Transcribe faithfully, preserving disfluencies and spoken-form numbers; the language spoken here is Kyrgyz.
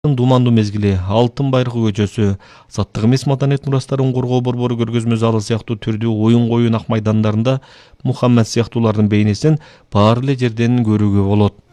Думандуу мезгили, Алтын байркы көчөсү, Азаттык эмес маданият мурастарын коргоо борбору көргөзмө залы сыяктуу түрдүү оюн коюун ак майдандарында Мухаммед сыяктуулардын бейнесин баары эле жерден көрүүгө болот.